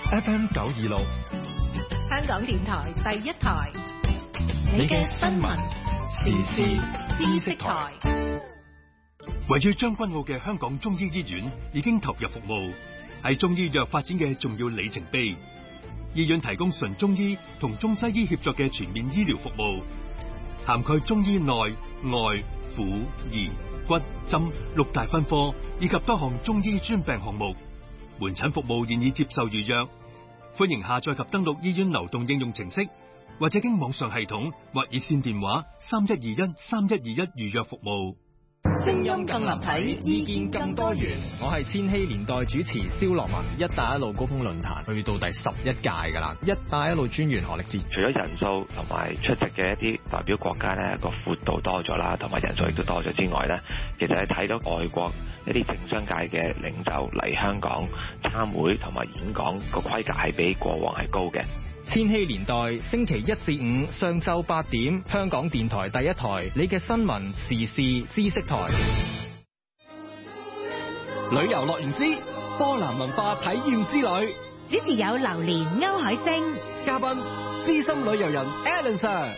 FM 926， 香港電台第一台， 你嘅新聞時事知識台。 位於將軍澳嘅香港中醫醫院已經投入服務，係中醫藥發展嘅重要里程碑。醫院提供純中醫同中西醫協作嘅全面醫療服務，涵蓋中醫內外婦兒骨針6大分科，以及多項中醫專病項目。門診服務現已接受預約，歡迎下載及登錄醫院流動應用程式，或者經網上系統或熱線電話3121-3121預約服務。 聲音更立體，意見更多元。我係千禧年代主持蕭樂文。一帶一路高峰論壇去到第11屆噶啦，一帶一路專員何力智。 除咗人數同埋出席嘅一啲代表國家咧個闊度多咗啦，同埋人數亦都多咗之外咧，其實係睇到外國一啲政商界嘅領袖嚟香港參會同埋演講個規格係比過往係高嘅。 千禧年代星期1至5上晝8點，香港電台第一台，你嘅新聞時事知識台。旅遊樂園之波蘭文化體驗之旅， 主持有榴蓮歐海星， 嘉賓資深旅遊人 Alan Sir。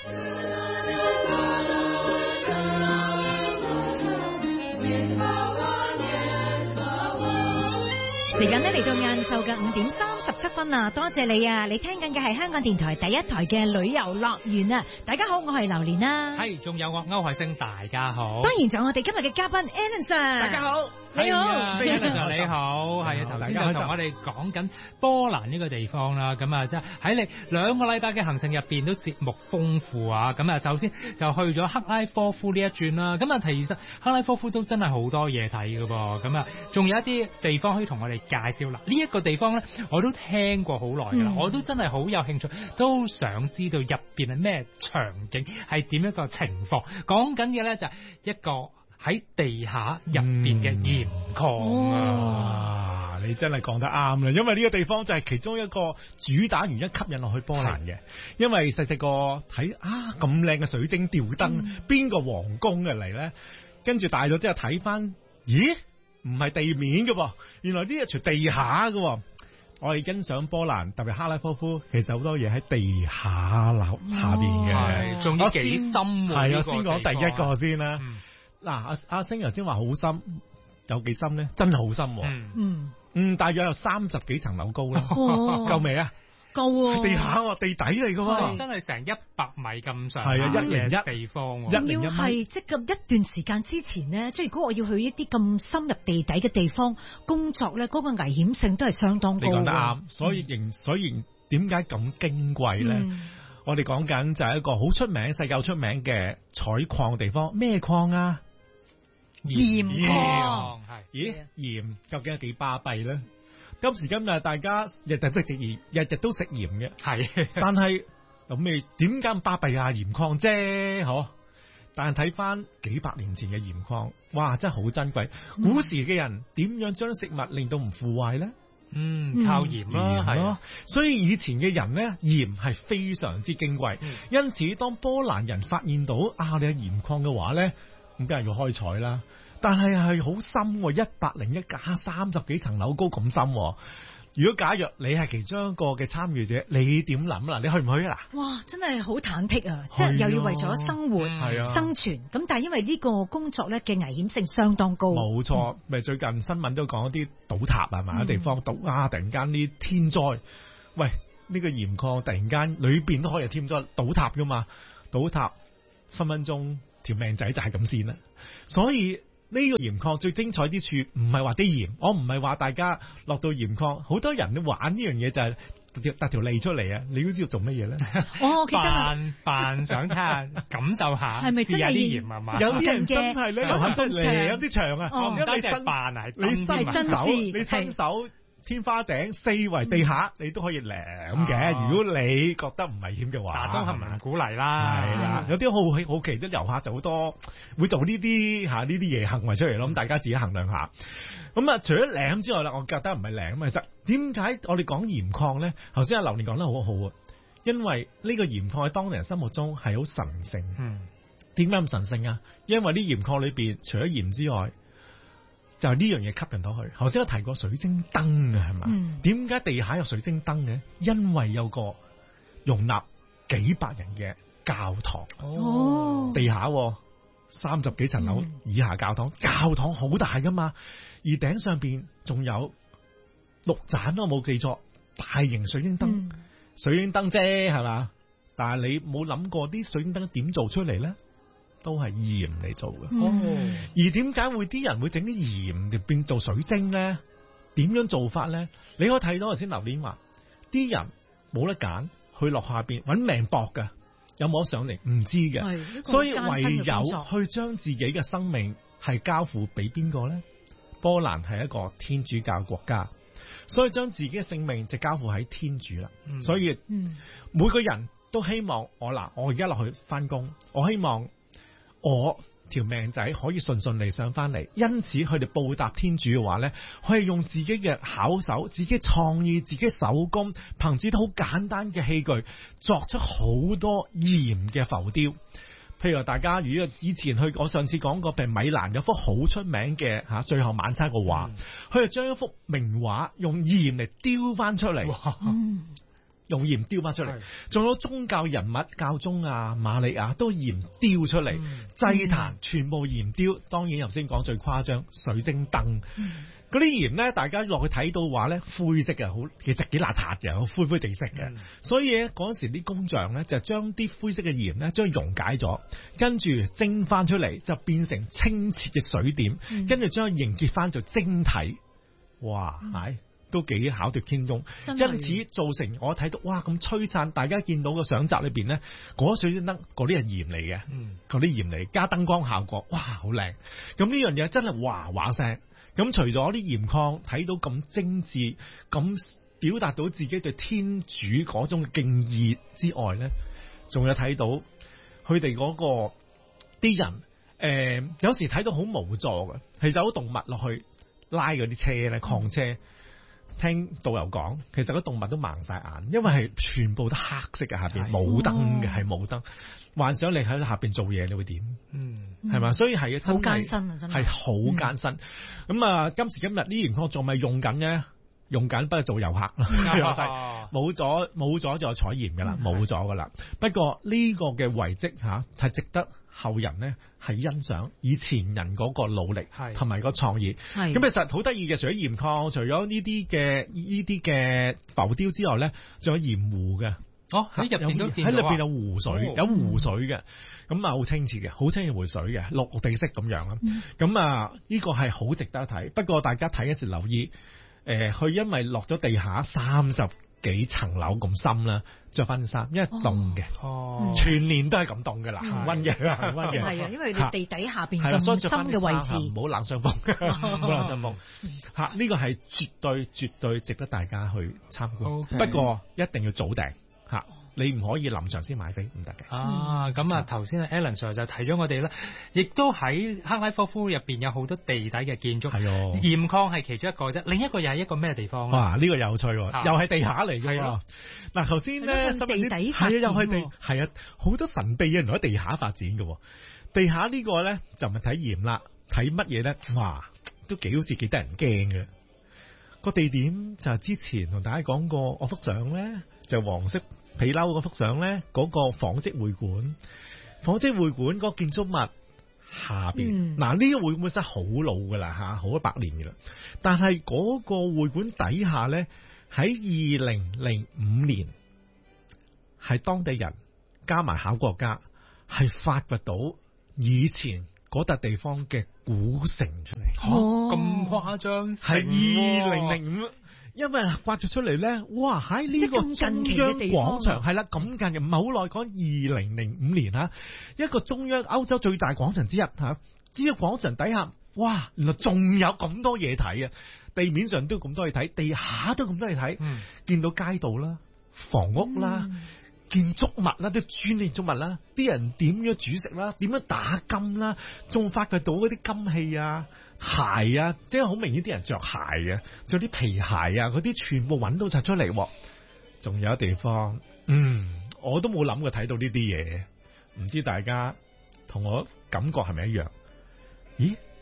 時間咧嚟到晏晝嘅5點37分啦，多謝你啊！你聽緊嘅係香港電台第一台嘅旅遊樂園啊！大家好，我係榴蓮啦， 係，仲有我歐海星，大家好。 當然仲有我哋今日嘅嘉賓 Alan Sir， 大家好， 你好 ，Alan Sir 你好，係啊，頭先就同我哋講緊波蘭呢個地方啦，咁啊，即係喺你2個禮拜嘅行程入邊都節目豐富啊！咁啊，首先就去咗克拉科夫呢一轉啦，咁啊，其實克拉科夫都真係好多嘢睇㗎噃，咁啊，仲有一啲地方可以同我哋介紹啦。呢一個地方咧，我都聽過好耐㗎啦，我都真係好有興趣，都想知道入邊係咩場景，係點一個情況。講緊嘅咧就係一個喺地下入邊嘅鹽礦啊！ 你真係講得啱啦，因為呢個地方就係其中一個主打原因吸引落去波蘭嘅。因為細個睇咁靚嘅水晶吊燈，邊個皇宮嘅嚟咧？跟住大咗之後睇翻，咦？唔係地面嘅噃，原來呢一條地下嘅。我哋欣賞波蘭，特別克拉科夫，其實好多嘢喺地下下邊嘅， 仲要幾深喎。 係啊，先講第一個先啦。嗱，阿星頭先話好深，有幾深咧？真係好深。大約有30幾層樓高啦。夠未啊？ 夠喎， 地下喎，地底嚟嘅喎， 真係成100米咁上。 係啊，101 地方， 仲要係即咁一段時間之前呢，即係如果我要去一啲咁深入地底嘅地方工作咧，嗰個危險性都係相當高。 你講得啱，所以點解咁矜貴咧？我哋講緊就係一個好出名、世界好出名嘅採礦地方，咩礦啊？ 鹽礦。 咦，鹽究竟有幾巴閉咧？今時今日大家日日都食鹽，日日都食鹽嘅， 係。 但係咁你點解咁巴閉啊？鹽礦啫，嗬。但係睇翻幾百年前嘅鹽礦，哇，真係好珍貴。古時嘅人點樣將食物令到唔腐壞咧？ 靠鹽啦，係咯。 所以以前嘅人咧，鹽係非常之矜貴。因此，當波蘭人發現到你有鹽礦嘅話咧，咁梗係要開採啦。但係好深，101架30幾層樓高咁深。如果假若你係其中一個嘅參與者，你點諗啊？你去唔去啊？ 哇，真係好忐忑啊！即係又要為咗生活、生存，咁但係因為呢個工作咧嘅危險性相當高。冇錯，咪最近新聞都講一啲倒塌係嘛，地方倒突然間啲天災，喂，呢個鹽礦突然間裏邊都可以有天災倒塌噶嘛，倒塌分分鐘條命仔就係咁先啦，所以。呢個鹽礦最精彩之處唔係話啲鹽，我唔係話大家落到鹽礦，好多人都玩呢樣嘢就係突條脷出嚟啊！你都知道做乜嘢咧？ 扮想睇下感受下， 係咪真係啲鹽係嘛？ 有啲人真係咧，有出嚟有啲長啊！ 我唔單止係扮啊， 你伸手。天花頂四圍地下，你都可以舐嘅。如果你覺得唔危險嘅話， 但都係唔鼓勵啦。 係啦，有啲好奇啲遊客就好多會做呢啲呢啲嘢行為出嚟咯。咁大家自己衡量下。咁啊，除咗舐之外啦，我覺得唔係舐。其實點解我哋講鹽礦咧？頭先阿榴蓮講得好好啊，因為呢個鹽礦喺當地人心目中係好神聖。點解咁神聖啊？因為啲鹽礦裏邊除咗鹽之外， 就係呢樣嘢吸引到佢。頭先我提過水晶燈啊，係嘛？點解地下有水晶燈嘅？因為有個容納幾百人嘅教堂。地下30幾層樓以下教堂，教堂好大噶嘛，而頂上邊仲有6盞，我冇記錯，大型水晶燈。水晶燈啫，係嘛？但係你冇諗過啲水晶燈點做出嚟咧？都係鹽嚟做嘅。而點解會啲人會整啲鹽就變做水晶咧？點樣做法咧？你可以睇到頭先榴蓮話，啲人冇得揀，去落下邊搵命搏㗎，有冇得上嚟唔知嘅，所以唯有去將自己嘅生命係交付俾邊個咧？波蘭係一個天主教國家。所以將自己嘅性命就交付喺天主啦。所以每個人都希望我而家落去翻工，我希望我條命仔可以順順利上翻嚟。因此佢哋報答天主嘅話咧，可以用自己嘅巧手、自己創意、自己手工，憑住啲好簡單嘅器具，作出好多鹽嘅浮雕。譬如大家如果之前我上次講過，譬如米蘭有幅好出名嘅最後晚餐嘅畫，佢就將一幅名畫用鹽嚟雕翻出嚟，用鹽雕翻出嚟。仲有宗教人物教宗啊、瑪利亞都鹽雕出嚟，祭壇全部鹽雕。當然頭先講最誇張水晶燈。嗰啲鹽咧，大家落去睇到話咧，灰色嘅，好其實幾邋遢嘅，好灰灰地色嘅。所以咧嗰時啲工匠咧就將啲灰色嘅鹽咧將溶解咗，跟住蒸翻出嚟就變成清澈嘅水點，跟住將佢凝結翻做晶體。哇，都幾巧奪天工，因此造成我睇到哇咁璀璨。大家見到個相集裏邊咧，嗰水晶燈嗰啲係鹽嚟嘅，嗰啲鹽嚟加燈光效果，哇好靚。咁呢樣嘢真係嘩嘩聲。咁除咗啲鹽礦睇到咁精緻，咁表達到自己對天主嗰種敬意之外咧，仲有睇到佢哋嗰個啲人，有時睇到好無助嘅，其實好動物落去拉嗰啲車咧，礦車。聽導遊講，其實嗰動物都盲晒眼，因為係全部都黑色嘅，下邊冇燈嘅，係冇燈。幻想你喺下邊做嘢，你會點？係嘛？所以係真係好艱辛啊，真係好艱辛。咁啊，今時今日呢鹽礦仲咪用緊嘅，用緊，不過做遊客冇咗就採鹽噶啦，冇咗噶啦。不過呢個嘅遺跡係值得後人呢係欣賞以前人嗰個努力同埋個創意。咁其實好得意嘅，除咗鹽礦，除咗呢啲嘅浮雕之外咧，仲有鹽湖嘅。喺入邊都見到喺裏邊有湖水，有湖水嘅。咁啊好清澈嘅，好清澈湖水嘅，綠地色咁樣啦。咁啊呢個係好值得睇。不過大家睇嘅時留意，佢因為落咗地下30幾層樓咁深啦，着翻衫，因為凍嘅，全年都係咁凍嘅啦，恆溫嘅，恆溫嘅。係啊，因為你地底下邊咁深嘅位置，唔好冷上風，唔好冷上風。呢個係絕對值得大家去參觀。不過一定要早訂。你唔可以臨場先買飛，唔得嘅。 咁啊，頭先 Alan Sir 就提咗我哋啦，亦都喺克拉科夫入邊有好多地底嘅建築。係啊，鹽礦係其中一個啫，另一個又係一個咩地方咧？哇， 呢個有趣喎，又係地下嚟嘅。嗱，頭先咧地底發展，又係地，係啊，好多神秘嘅原來喺地下發展嘅。地下呢個咧就唔係睇鹽啦，睇乜嘢咧？哇，都好似幾得人驚嘅。個地點就係之前同大家講過，我幅相咧就黃色皮褸嗰幅相咧，嗰個紡織會館，紡織會館嗰個建築物下邊，嗱呢個會館室好老噶啦吓，好100年噶啦，但係嗰個會館底下咧，喺2005年係當地人加埋考古家係發掘到以前嗰笪地方嘅古城出嚟。 咁誇張？ 係2005。因為挖咗出嚟咧，哇！喺呢個中央廣場係啦，咁近嘅唔係好耐，講2005年吓，一個中央歐洲最大廣場之一吓，呢個廣場底下，哇！原來仲有咁多嘢睇啊！地面上都咁多嘢睇，地下都咁多嘢睇，見到街道啦、房屋啦、建築物啦、啲磚建築物啦，啲人點樣煮食啦、點樣打金啦，仲發掘到嗰啲金器啊、鞋啊，即係好明顯啲人着鞋嘅，着啲皮鞋啊，嗰啲全部揾到晒出嚟。仲有地方，我都冇諗過睇到呢啲嘢，唔知大家同我感覺係咪一樣？咦，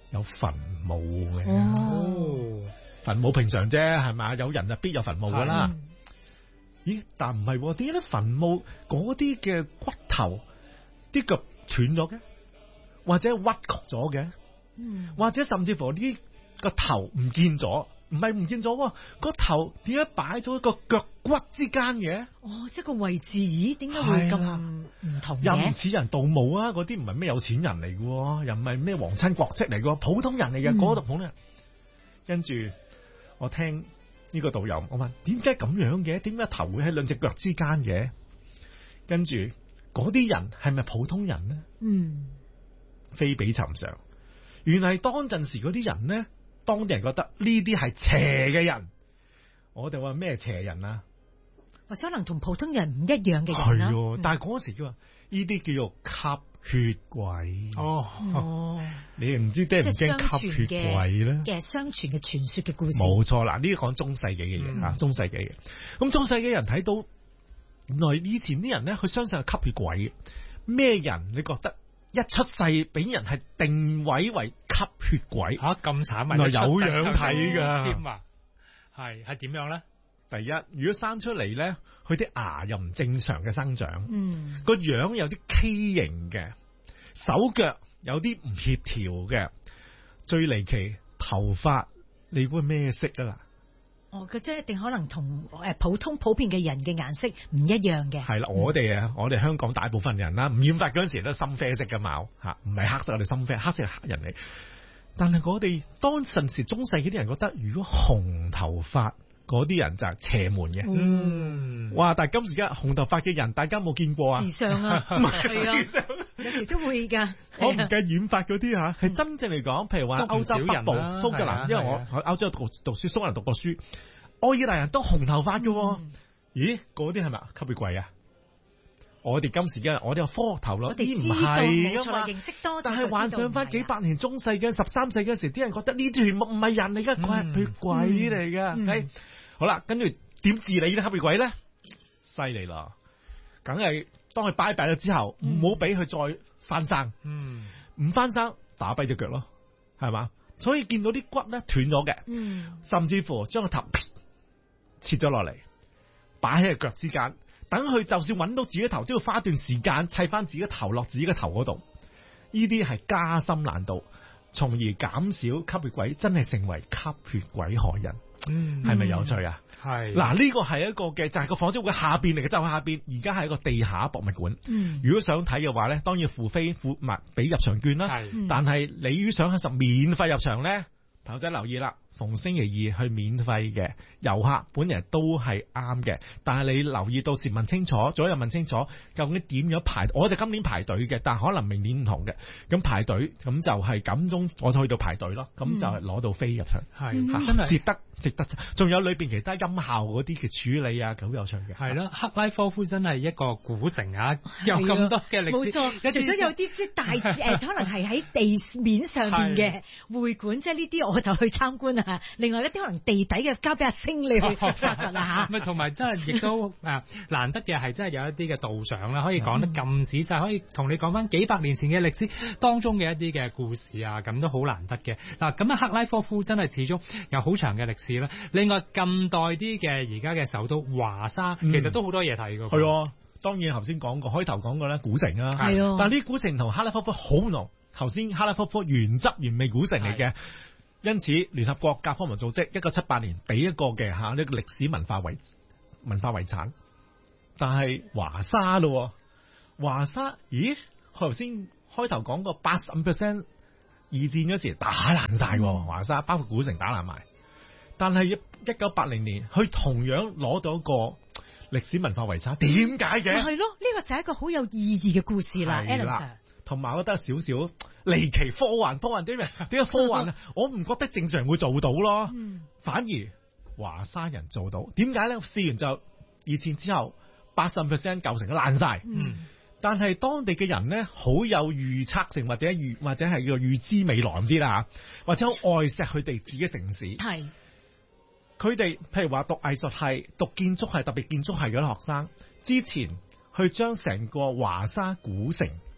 有墳墓嘅。 哦， 墳墓平常啫，係咪？有人就必有墳墓噶啦。咦？但唔係，點解啲墳墓嗰啲嘅骨頭啲腳斷咗嘅，或者屈曲咗嘅，或者甚至乎啲個頭唔見咗，唔係唔見咗，個頭點解擺咗一個腳骨之間嘅？ 哦，即係個位置，咦？點解會咁唔同嘅？ 又唔似人盜墓啊！嗰啲唔係咩有錢人嚟嘅，又唔係咩皇親國戚嚟嘅，普通人嚟嘅，嗰度普通人。跟住我聽呢個導遊，我問點解咁樣嘅？點解頭會喺兩隻腳之間嘅？跟住嗰啲人係咪普通人呢？非比尋常。原來當陣時嗰啲人呢，當地人覺得呢啲係邪嘅人。我哋話咩邪人啊？ 或者可能同普通人唔一樣嘅人啦。 係，但係嗰時叫話呢啲叫做吸血鬼。 哦， 你唔知驚唔驚吸血鬼咧？ 嘅相傳嘅傳說嘅故事。 冇錯啦，呢個講中世紀嘅嘢啊，中世紀嘅。咁中世紀人睇到，原來以前啲人咧，佢相信係吸血鬼。咩人？你覺得一出世俾人係定位為吸血鬼？ 吓咁慘， 原來有樣睇噶。 添啊，係點樣咧？ 第一，如果生出嚟咧，佢啲牙又唔正常嘅生長，個樣有啲畸形嘅，手腳有啲唔協調嘅，最離奇頭髮，你估咩色啊啦？ 哦，佢即係一定可能同普遍嘅人嘅顏色唔一樣嘅。 係啦，我哋香港大部分人啦，唔染髮嗰陣時都深啡色嘅嘛，吓唔係黑色，我哋深啡，黑色係黑人嚟。但係我哋當陣時中世紀啲人覺得，如果紅頭髮嗰啲人就係邪門嘅。哇！但係今時今日紅頭髮嘅人，大家冇見過啊？ 時尚啊，係啊，有時都會噶。 我唔計染髮嗰啲吓，係真正嚟講，譬如話歐洲北部蘇格蘭，因為我喺歐洲讀書，蘇格蘭讀過書，愛爾蘭人都紅頭髮嘅。咦？嗰啲係咪吸血鬼啊？我哋今時今日，我哋有科學頭腦，啲唔係噶嘛。認識多，但係幻想翻幾百年中世紀、13世紀嗰時，啲人覺得呢啲全部唔係人嚟噶，佢係吸血鬼嚟噶。好啦，跟住點治理啲吸血鬼咧？犀利啦，梗係當佢拜咗之後，唔好俾佢再翻生。唔翻生，打跛隻腳咯，係嘛？所以見到啲骨咧斷咗嘅，甚至乎將個頭切咗落嚟，擺喺隻腳之間。等佢就算揾到自己頭，都要花一段時間砌翻自己頭落自己嘅頭嗰度。呢啲係加深難度，從而減少吸血鬼真係成為吸血鬼害人。係咪有趣啊？係嗱，呢個係一個嘅，就係個紡織會下邊嚟嘅，就喺下邊。而家係一個地下博物館。如果想睇嘅話咧，當然付費俾入場券啦。但係你如果想享受免費入場咧，朋友仔留意啦。逢星期二去免費嘅遊客本人都係啱嘅，但係你留意到時問清楚，左右問清楚究竟點樣排。我就今年排隊嘅，但係可能明年唔同嘅。咁排隊咁就係咁鐘，我就去到排隊咯。咁就係攞到飛入場，係真係值得。仲有裏邊其他音效嗰啲嘅處理啊，好有趣嘅。係咯， 克拉科夫真係一個古城啊，有咁多嘅歷史。 冇錯，除咗有啲即係大可能係喺地面上邊嘅會館，即係呢啲我就去參觀啊。另外一啲可能地底嘅交俾阿星你去發掘啦嚇。 咪同埋真係亦都難得嘅係真係有一啲嘅導賞啦，可以講得咁仔細，可以同你講翻幾百年前嘅歷史當中嘅一啲嘅故事啊，咁都好難得嘅。嗱，咁啊克拉科夫真係始終有好長嘅歷史啦。另外近代啲嘅而家嘅首都華沙，其實都好多嘢睇㗎。 係當然頭先講過，開頭講過咧古城啊，但係呢古城同克拉科夫好唔同。頭先克拉科夫原汁原味古城嚟嘅。因此，聯合國教科文組織1978年俾一個嘅呢個歷史文化遺產，但係華沙咯，華沙，咦？我頭先開頭講過85%二戰嗰時打爛晒，華沙包括古城打爛埋，但係1980年，佢同樣攞到一個歷史文化遺產，點解嘅？ 係咯，呢個就係一個好有意義嘅故事啦 Alan Sir。 同埋我覺得少少離奇科幻點解科幻啊？我唔覺得正常人會做到咯，反而華沙人做到。點解咧？試完就二戰之後80%舊城都爛晒，但係當地嘅人咧好有預測性，或者係叫預知未來，唔知啦，或者好愛錫佢哋自己城市。係佢哋譬如話讀藝術系、讀建築系，特別建築系嗰啲學生，之前去將成個華沙古城。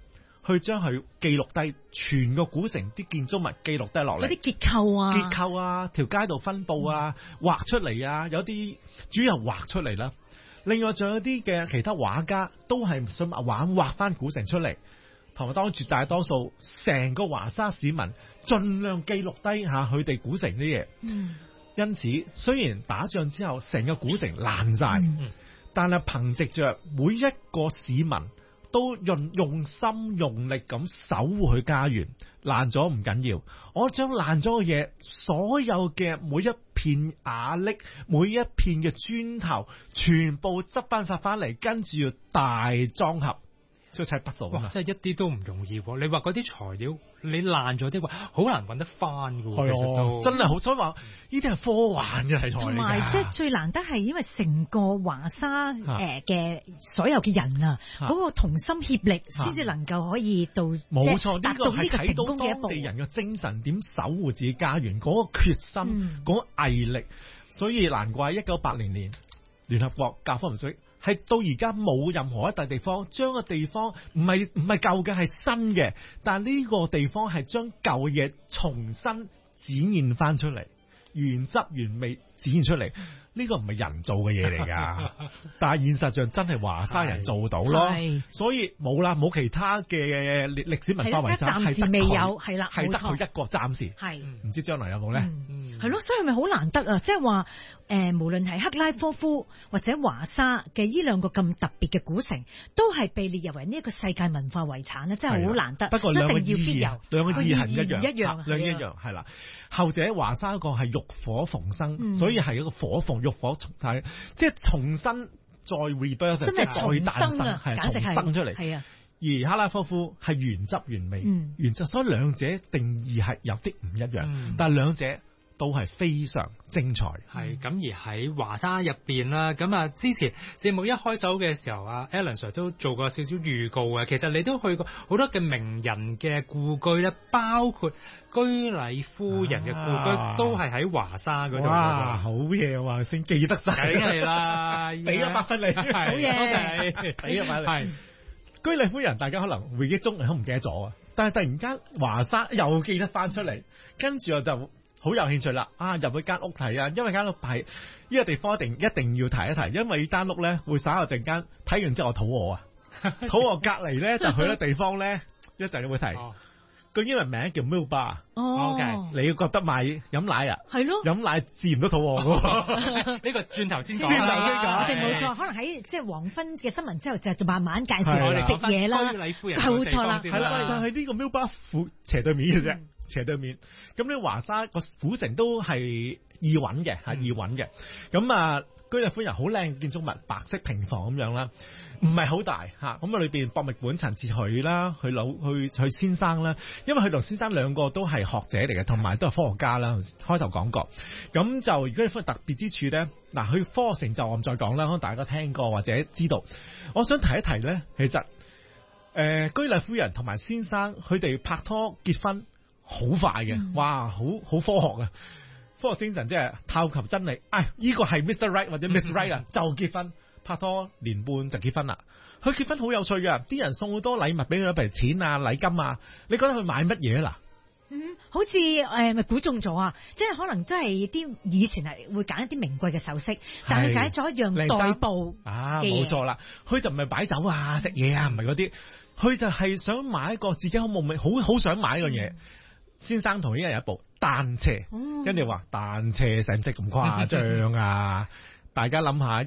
去將佢記錄低全個古城啲建築物記錄低落嚟， 嗰啲結構啊， 條街道分佈啊，畫出嚟啊，有啲主要畫出嚟啦。另外仲有啲嘅其他畫家都係想畫翻古城出嚟，同埋當絕大多數成個華沙市民盡量記錄低下佢哋古城啲嘢。因此雖然打仗之後成個古城爛晒，但係憑藉着每一個市民都用心用力咁守護佢家園，爛咗唔緊要，我將爛咗嘅嘢，所有嘅每一片瓦礫，每一片嘅磚頭，全部執翻發嚟，跟住要大裝盒，即係砌筆數。 哇！真係一啲都唔容易喎。你話嗰啲材料你爛咗啲話，好難揾得翻㗎喎。其實都真係好，所以話呢啲係科幻嘅題材嚟㗎。 同埋即係最難得係因為成個華沙嘅所有嘅人啊，嗰個同心協力，先至能夠可以到冇錯， 達到呢個成功嘅一步。 當地人嘅精神點守護自己家園，嗰個決心，嗰個毅力，所以難怪1980年聯合國教科文組織係到而家冇任何一笪地方將個地方唔係舊嘅，係新嘅，但係呢個地方係將舊嘢重新展現翻出嚟，原汁原味展現出嚟。呢個唔係人做嘅嘢嚟㗎，但係現實上真係華沙人做到咯，所以冇其他嘅歷史文化遺產， 暫時未有，係啦， 係得佢一個，暫時係唔知將來有冇咧？ 係咯，所以係咪好難得啊？即係話無論係克拉科夫或者華沙嘅呢兩個咁特別嘅古城，都係被列入為呢一個世界文化遺產咧，真係好難得。 不過兩個意義一樣係啦。後者華沙個係浴火重生，所以係一個浴火重生，即係重新再 rebirth， 真係再誕生，係簡直係重生出嚟。 係啊， 而克拉科夫係原汁原味，原汁，所以兩者定義係有啲唔一樣，但係兩者都係非常精彩。 係咁而喺華沙入邊啦，咁啊之前節目一開首嘅時候啊 Alan Sir 都做過少少預告嘅。其實你都去過好多嘅名人嘅故居咧，包括居禮夫人嘅故居都係喺華沙嗰度。 哇，好嘢喎，先記得晒。 梗係啦， 俾100分你，好嘢， 俾100分你。居禮夫人大家可能回憶中都唔記得咗啊，但係突然間華沙又記得翻出嚟，跟住我就好有興趣啦！入去間屋睇啊，因為間屋係呢個地方一定要提一提，因為呢間屋咧會稍後陣間睇完之後我肚餓啊，肚餓隔離咧就去咗地方咧，一陣你會提。個英文名叫 Milk Bar。 OK， 你要覺得飲奶啊？ 係咯， 飲奶自然都肚餓㗎。 呢個轉頭先講。 冇錯，可能喺即係黃昏嘅新聞之後就慢慢介紹我哋食嘢啦。 居禮夫人冇錯啦， 係啦，就係呢個 Milk Bar 斜對面嘅啫。斜對面，咁呢華沙個古城都係易揾嘅，易揾嘅。咁居禮夫人好靚建築物，白色平房咁樣啦，唔係好大嚇。咁裏邊博物館陳志許啦，佢先生啦，因為佢同先生兩個都係學者嚟嘅，同埋都係科學家啦。開頭講過，咁就居禮夫人特別之處咧，嗱佢科學成就我唔再講啦，可能大家聽過或者知道。我想提一提咧，其實居禮夫人同埋先生佢哋拍拖結婚。好快嘅，哇，好科學啊！科學精神即係探求真理。呢個係 Mr. Right 或者 Miss Right 啊，就結婚，拍拖年半就結婚啦。佢結婚好有趣㗎，啲人送好多禮物俾佢，譬如錢啊、禮金啊。你覺得佢買乜嘢啦？ 好似咪估中咗啊！即係可能真係啲以前係會揀一啲名貴嘅首飾，但係揀咗一樣代步冇錯啦。佢就唔係擺酒啊、食嘢啊，唔係嗰啲，佢就係想買一個自己好想買一樣嘢。先生同呢人有一部單車，跟住話單車使唔使咁誇張啊？大家諗下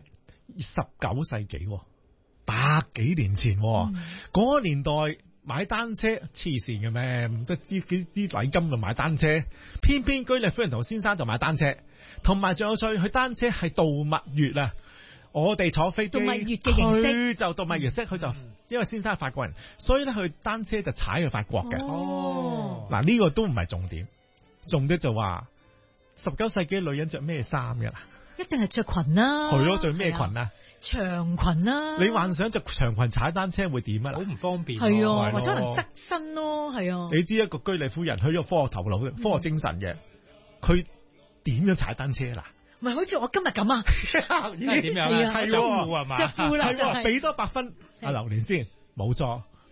，19世紀，100幾年前，嗰個年代買單車黐線嘅咩？唔得啲禮金就買單車，偏偏居禮夫人同先生就買單車，同埋仲有趣，佢單車係度蜜月啊！我哋坐飛機，佢就度蜜月式，佢就因為先生係法國人，所以咧佢單車就踩去法國嘅。嗱呢個都唔係重點，重點就話19世紀女人着咩衫嘅啦？ 一定係着裙啦。 係咯，着咩裙啊？ 長裙啦。 你幻想着長裙踩單車會點啊？ 好唔方便。 係啊，或者可能側身咯，係啊。 你知一個居禮夫人，佢有科學頭腦、科學精神嘅，佢點樣踩單車啦？ 唔係好似我今日咁啊？ 即係點樣啊？ 係褲係嘛？ 着褲啦， 係俾多100分。阿榴蓮先，冇錯，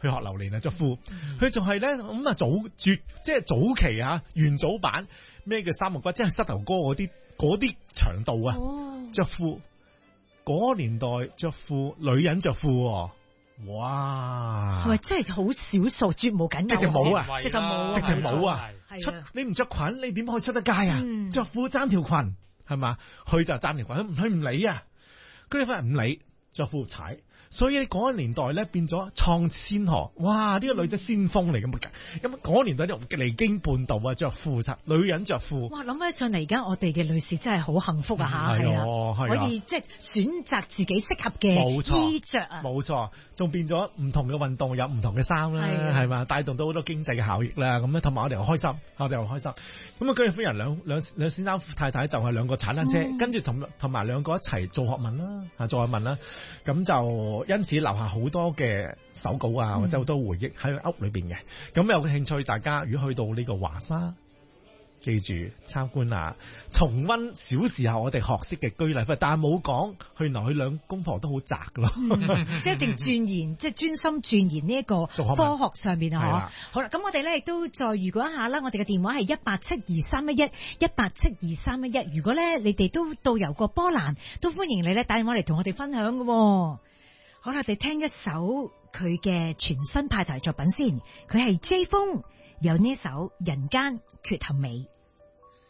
去學榴蓮啊，着褲。佢仲係咧咁啊即係早期啊，元祖版咩叫三木骨，即係膝頭哥嗰啲長度啊，着褲。嗰年代着褲，女人着褲。哇！ 係咪真係好少數，絕無僅有？ 直情冇啊！ 直情冇， 直情冇啊！ 出你唔着裙，你點可以出得街啊？着褲爭條裙係嘛？佢就爭條裙，佢唔理啊！佢哋反而唔理，着褲踩。所以嗰個年代咧變咗創先河，哇！呢個女仔先鋒嚟咁嘅，咁嗰個年代就離經叛道啊，着褲實，女人着褲。 哇！諗起上嚟，而家我哋嘅女士真係好幸福啊嚇，係啊，可以即係選擇自己適合嘅衣着啊， 冇錯，仲變咗唔同嘅運動有唔同嘅衫啦，係嘛，帶動到好多經濟嘅效益啦，咁咧同埋我哋又開心，咁啊，居里夫人兩先生太太就係兩個踩單車，跟住同埋兩個一齊做學問啦，咁就。因此留下好多嘅手稿啊，或者好多回憶喺屋裏邊嘅。咁有興趣，大家如果去到呢個華沙，記住參觀啊，重溫小時候我哋學識嘅居里夫人，但係冇講去原來佢兩公婆都好宅噶咯， 即係一定鑽研，即係專心鑽研呢一個科學上面啊。好啦，咁我哋咧亦都再預告一下啦，我哋嘅電話係1872311，1872311。如果咧你哋都導遊過波蘭，都歡迎你咧打電話嚟同我哋分享嘅。好啦，我哋聽一首佢嘅全新派台作品先，佢係 J 風，有呢首《人間缺陷美》。